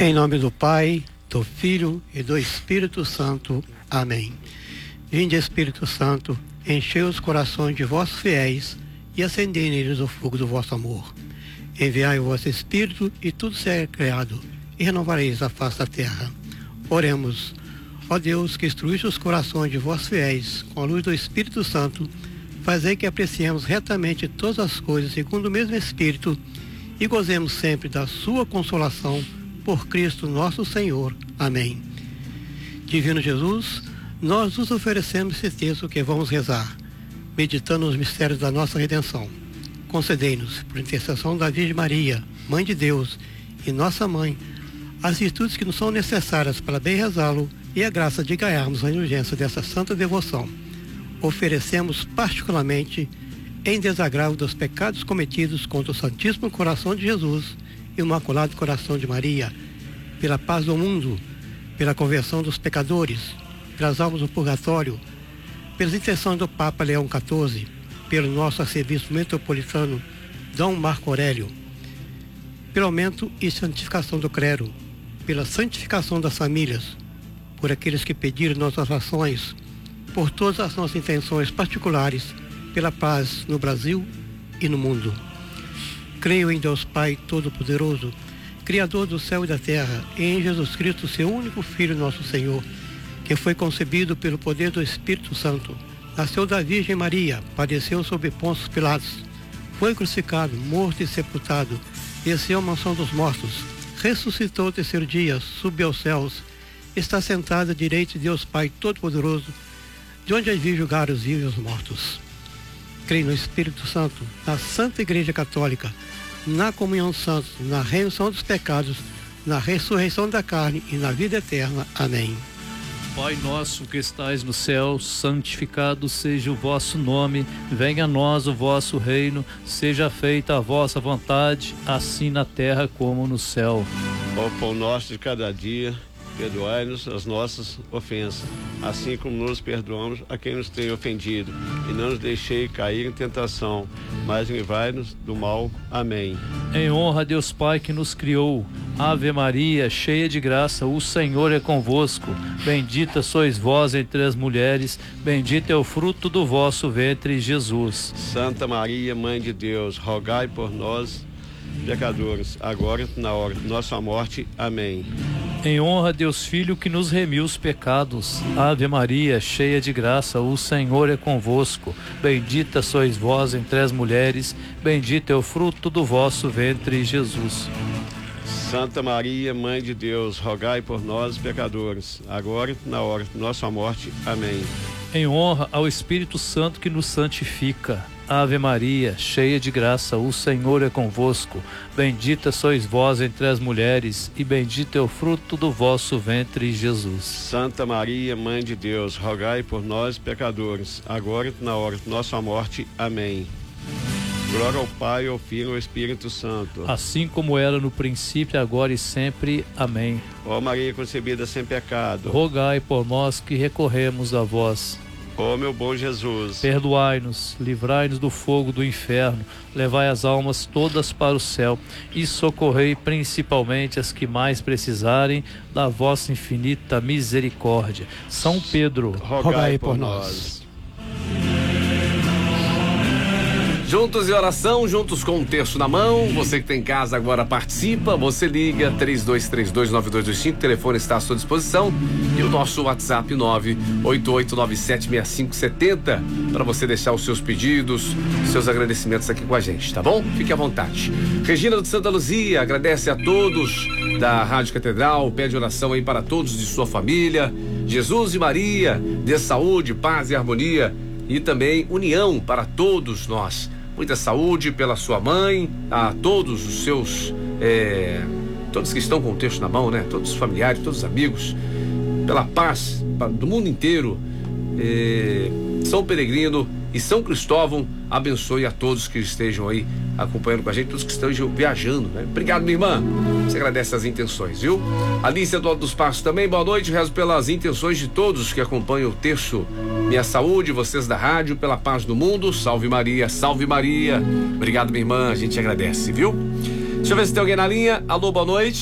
Em nome do Pai, do Filho e do Espírito Santo. Amém. Vinde, Espírito Santo, enchei os corações de vossos fiéis e acendei neles o fogo do vosso amor. Enviai o vosso Espírito e tudo será criado, e renovareis a face da terra. Oremos. Ó Deus, que instruíste os corações de vossos fiéis com a luz do Espírito Santo, fazei que apreciemos retamente todas as coisas segundo o mesmo Espírito e gozemos sempre da sua consolação por Cristo nosso Senhor. Amém. Divino Jesus, nós nos oferecemos esse texto que vamos rezar, meditando nos mistérios da nossa redenção. Concedei-nos, por intercessão da Virgem Maria, Mãe de Deus e nossa Mãe, as virtudes que nos são necessárias para bem rezá-lo e a graça de ganharmos a indulgência dessa santa devoção. Oferecemos particularmente em desagravo dos pecados cometidos contra o Santíssimo Coração de Jesus e o Imaculado Coração de Maria, pela paz do mundo, pela conversão dos pecadores, pelas almas do purgatório, pelas intenções do Papa Leão XIV, pelo nosso arcebispo metropolitano Dom Marco Aurélio, pelo aumento e santificação do clero, pela santificação das famílias, por aqueles que pediram nossas orações, por todas as nossas intenções particulares, pela paz no Brasil e no mundo. Creio em Deus Pai Todo-Poderoso, Criador do céu e da terra, e em Jesus Cristo, seu único Filho, nosso Senhor, que foi concebido pelo poder do Espírito Santo, nasceu da Virgem Maria, padeceu sob Pôncio Pilatos, foi crucificado, morto e sepultado, desceu à mansão dos mortos, ressuscitou o terceiro dia, subiu aos céus, está sentado à direita de Deus Pai Todo-Poderoso, de onde há de vir julgar os vivos e os mortos. Creio no Espírito Santo, na Santa Igreja Católica, na comunhão dos santos, na remissão dos pecados, na ressurreição da carne e na vida eterna. Amém. Pai nosso que estais no céu, santificado seja o vosso nome, venha a nós o vosso reino, seja feita a vossa vontade, assim na terra como no céu. O pão nosso de cada dia, perdoai-nos as nossas ofensas, assim como nos perdoamos a quem nos tem ofendido. E não nos deixei cair em tentação, mas livrai-nos do mal. Amém. Em honra a Deus Pai que nos criou. Ave Maria, cheia de graça, o Senhor é convosco. Bendita sois vós entre as mulheres, bendito é o fruto do vosso ventre, Jesus. Santa Maria, Mãe de Deus, rogai por nós, pecadores, agora e na hora de nossa morte. Amém. Em honra a Deus Filho que nos remiu os pecados. Ave Maria, cheia de graça, o Senhor é convosco. Bendita sois vós entre as mulheres, bendito é o fruto do vosso ventre, Jesus. Santa Maria, Mãe de Deus, rogai por nós, pecadores, agora e na hora de nossa morte. Amém. Em honra ao Espírito Santo que nos santifica. Ave Maria, cheia de graça, o Senhor é convosco. Bendita sois vós entre as mulheres, e bendito é o fruto do vosso ventre, Jesus. Santa Maria, Mãe de Deus, rogai por nós, pecadores, agora e na hora de nossa morte. Amém. Glória ao Pai, ao Filho e ao Espírito Santo. Assim como era no princípio, agora e sempre. Amém. Ó Maria concebida sem pecado, rogai por nós que recorremos a vós. Ó meu bom Jesus, perdoai-nos, livrai-nos do fogo do inferno, levai as almas todas para o céu e socorrei principalmente as que mais precisarem da vossa infinita misericórdia. São Pedro, rogai por nós. Juntos em oração, juntos com um terço na mão. Você que tem em casa agora participa. Você liga 3232-9225, o telefone está à sua disposição. E o nosso WhatsApp 988976570 para você deixar os seus pedidos, seus agradecimentos aqui com a gente, tá bom? Fique à vontade. Regina de Santa Luzia agradece a todos da Rádio Catedral, pede oração aí para todos de sua família. Jesus e Maria, dê saúde, paz e harmonia e também união para todos nós. Muita saúde pela sua mãe, a todos os seus, todos que estão com o texto na mão, né? Todos os familiares, todos os amigos, pela paz do mundo inteiro. São Peregrino e São Cristóvão abençoe a todos que estejam aí acompanhando com a gente, todos que estejam viajando, né? Obrigado, minha irmã. Você agradece as intenções, viu? Alice do Alto dos Passos também, boa noite. Rezo pelas intenções de todos que acompanham o texto. Minha saúde, vocês da rádio, pela paz do mundo. Salve Maria, salve Maria. Obrigado, minha irmã, a gente agradece, viu? Deixa eu ver se tem alguém na linha. Alô, boa noite.